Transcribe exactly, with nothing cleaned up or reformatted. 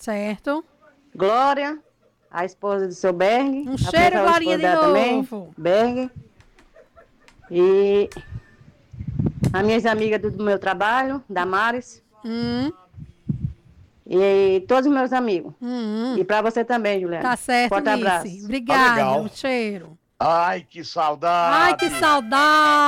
Certo. Glória, a esposa do seu Berg. Um cheiro, Glorinha, de novo. Também, Berg. E as minhas amigas do, do meu trabalho, Damares. Hum. E todos os meus amigos. Hum. E para você também, Juliana. Tá certo, Forte Nice. abraço. Obrigada, Tá legal. um cheiro. Ai, que saudade. Ai, que saudade.